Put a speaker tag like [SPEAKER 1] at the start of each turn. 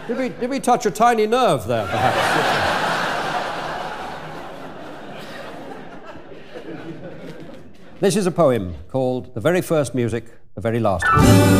[SPEAKER 1] Did we touch a tiny nerve there, perhaps? This is a poem called The Very First Music, the Very Last.